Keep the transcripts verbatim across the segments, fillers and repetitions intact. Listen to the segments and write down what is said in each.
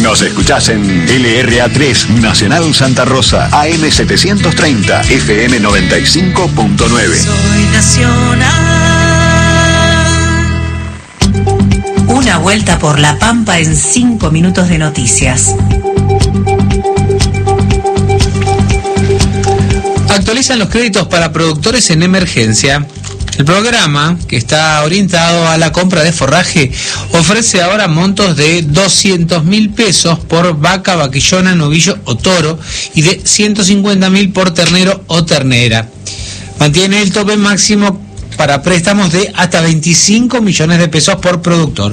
Nos escuchás en L R A tres Nacional Santa Rosa, A M setecientos treinta, F M noventa y cinco punto nueve. Soy nacional. Una vuelta por la Pampa en cinco minutos de noticias. Actualizan los créditos para productores en emergencia. El programa, que está orientado a la compra de forraje, ofrece ahora montos de doscientos mil pesos por vaca, vaquillona, novillo o toro y de ciento cincuenta mil por ternero o ternera. Mantiene el tope máximo para préstamos de hasta veinticinco millones de pesos por productor.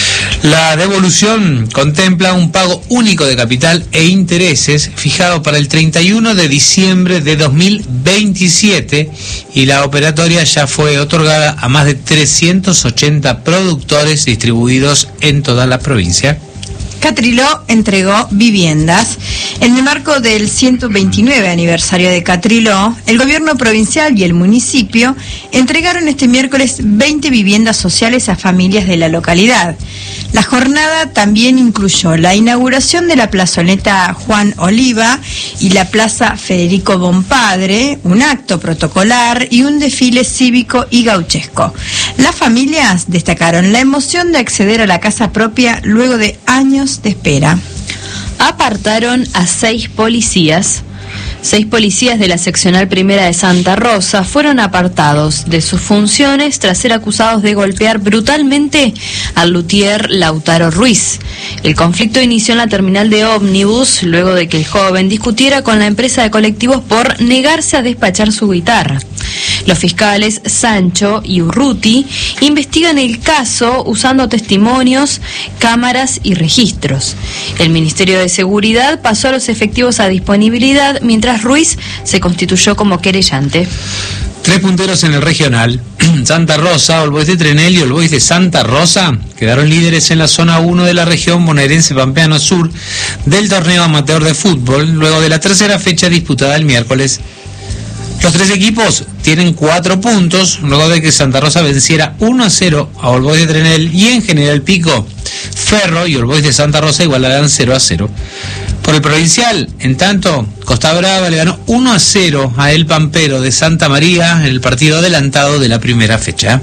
La devolución contempla un pago único de capital e intereses fijado para el treinta y uno de diciembre de dos mil veintisiete y la operatoria ya fue otorgada a más de trescientos ochenta productores distribuidos en toda la provincia. Catriló entregó viviendas. En el marco del ciento veintinueve aniversario de Catriló, el gobierno provincial y el municipio entregaron este miércoles veinte viviendas sociales a familias de la localidad. La jornada también incluyó la inauguración de la plazoleta Juan Oliva y la plaza Federico Bonpadre, un acto protocolar y un desfile cívico y gauchesco. Las familias destacaron la emoción de acceder a la casa propia luego de años de espera. Apartaron a seis policías. Seis policías de la seccional primera de Santa Rosa fueron apartados de sus funciones tras ser acusados de golpear brutalmente al luthier Lautaro Ruiz. El conflicto inició en la terminal de ómnibus luego de que el joven discutiera con la empresa de colectivos por negarse a despachar su guitarra. Los fiscales Sancho y Urruti investigan el caso usando testimonios, cámaras y registros. El Ministerio de Seguridad pasó a los efectivos a disponibilidad mientras Ruiz se constituyó como querellante. Tres punteros en el regional. Santa Rosa, All Boys de Trenel y All Boys de Santa Rosa quedaron líderes en la zona uno de la región bonaerense Pampeano Sur del torneo amateur de fútbol, luego de la tercera fecha disputada el miércoles. Los tres equipos tienen cuatro puntos, luego de que Santa Rosa venciera uno a cero a All Boys de Trenel y en General Pico, Ferro y All Boys de Santa Rosa igualarán cero a cero. Por el provincial, en tanto, Costa Brava le ganó uno a cero a El Pampero de Santa María en el partido adelantado de la primera fecha.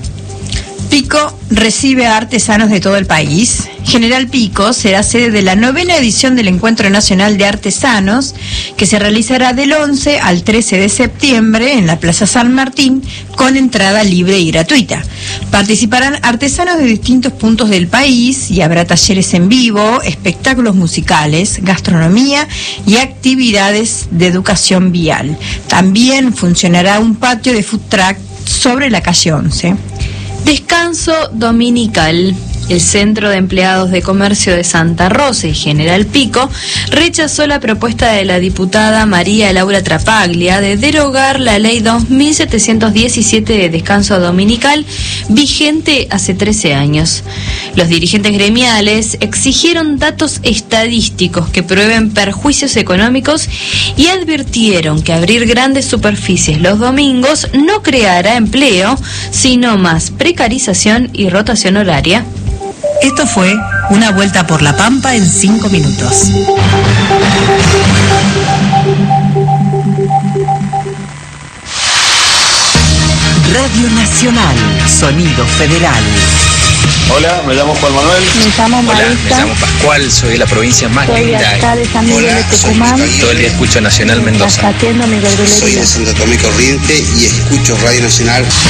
Pico recibe a artesanos de todo el país. General Pico será sede de la novena edición del Encuentro Nacional de Artesanos, que se realizará del once al trece de septiembre en la Plaza San Martín, con entrada libre y gratuita. Participarán artesanos de distintos puntos del país y habrá talleres en vivo, espectáculos musicales, gastronomía y actividades de educación vial. También funcionará un patio de food truck sobre la calle once. Descanso dominical. El Centro de Empleados de Comercio de Santa Rosa y General Pico rechazó la propuesta de la diputada María Laura Trapaglia de derogar la ley dos mil setecientos diecisiete de descanso dominical vigente hace trece años. Los dirigentes gremiales exigieron datos estadísticos que prueben perjuicios económicos y advirtieron que abrir grandes superficies los domingos no creará empleo, sino más precarización y rotación horaria. Esto fue Una Vuelta por la Pampa en cinco minutos. Radio Nacional, Sonido Federal. Hola, me llamo Juan Manuel. Me llamo Marisa. Hola, me llamo Pascual, soy de la provincia más soy linda. Soy acá de San Miguel Hola, de Tucumán. Soy todo el día escucho Nacional Mendoza. Soy de Santa Tomé Corriente y escucho Radio Nacional.